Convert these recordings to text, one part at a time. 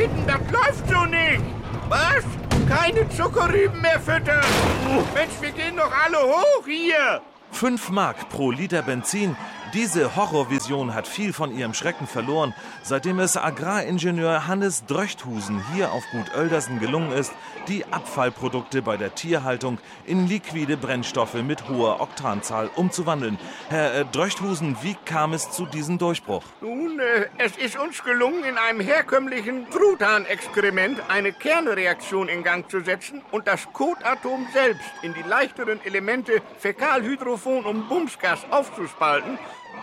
bitten, das läuft so nicht. Was? Keine Zuckerrüben mehr füttern. Mensch, wir gehen doch alle hoch hier. 5 Mark pro Liter Benzin. Diese Horrorvision hat viel von ihrem Schrecken verloren, seitdem es Agraringenieur Hannes Dröchthusen hier auf Gut Oeldersen gelungen ist, die Abfallprodukte bei der Tierhaltung in liquide Brennstoffe mit hoher Oktanzahl umzuwandeln. Herr Dröchthusen, wie kam es zu diesem Durchbruch? Nun, es ist uns gelungen, in einem herkömmlichen Truthahnexperiment eine Kernreaktion in Gang zu setzen und das Kotatom selbst in die leichteren Elemente Fäkalhydrophon und Bumsgas aufzuspalten,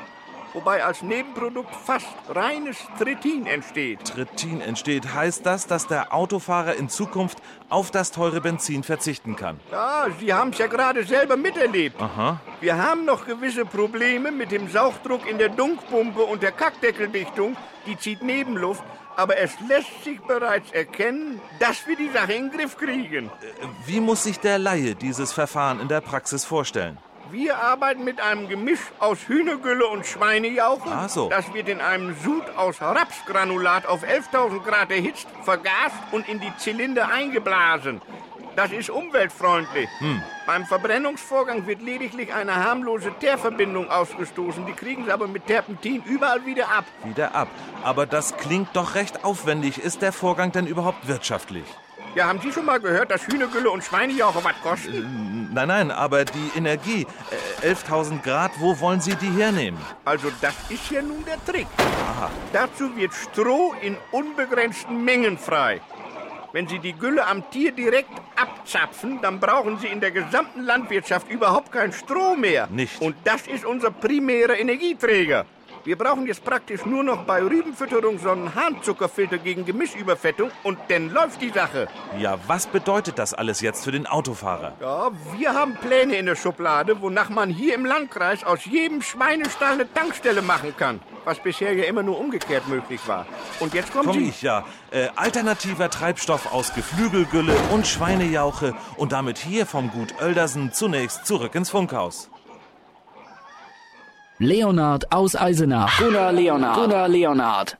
wobei als Nebenprodukt fast reines Tritin entsteht. Tritin entsteht. Heißt das, dass der Autofahrer in Zukunft auf das teure Benzin verzichten kann? Ja, Sie haben es ja gerade selber miterlebt. Aha. Wir haben noch gewisse Probleme mit dem Sauchdruck in der Dunkpumpe und der Kackdeckeldichtung. Die zieht Nebenluft. Aber es lässt sich bereits erkennen, dass wir die Sache in den Griff kriegen. Wie muss sich der Laie dieses Verfahren in der Praxis vorstellen? Wir arbeiten mit einem Gemisch aus Hühnergülle und Schweinejauche. Ach so. Das wird in einem Sud aus Rapsgranulat auf 11.000 Grad erhitzt, vergast und in die Zylinder eingeblasen. Das ist umweltfreundlich. Beim Verbrennungsvorgang wird lediglich eine harmlose Teerverbindung ausgestoßen. Die kriegen sie aber mit Terpentin überall wieder ab. Wieder ab. Aber das klingt doch recht aufwendig. Ist der Vorgang denn überhaupt wirtschaftlich? Ja, haben Sie schon mal gehört, dass Hühnergülle und Schweinejauche was kosten? Nein, aber die Energie, 11.000 Grad, wo wollen Sie die hernehmen? Also das ist ja nun der Trick. Aha. Dazu wird Stroh in unbegrenzten Mengen frei. Wenn Sie die Gülle am Tier direkt abzapfen, dann brauchen Sie in der gesamten Landwirtschaft überhaupt kein Stroh mehr. Nicht. Und das ist unser primärer Energieträger. Wir brauchen jetzt praktisch nur noch bei Rübenfütterung so einen Harnzuckerfilter gegen Gemischüberfettung und dann läuft die Sache. Ja, was bedeutet das alles jetzt für den Autofahrer? Ja, wir haben Pläne in der Schublade, wonach man hier im Landkreis aus jedem Schweinestall eine Tankstelle machen kann. Was bisher ja immer nur umgekehrt möglich war. Und jetzt kommt alternativer Treibstoff aus Geflügelgülle und Schweinejauche und damit hier vom Gut Oeldersen zunächst zurück ins Funkhaus. Leonhard aus Eisenach. Gunnar Leonhard.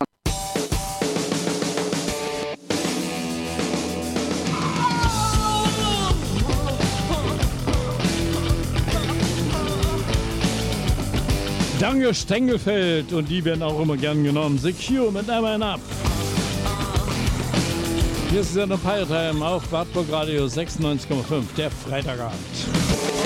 Danke Stengelfeld und die werden auch immer gern genommen. Secure mit Never Enough. Hier ist es ja noch Pirate Time auf Wartburg Radio 96,5, der Freitagabend.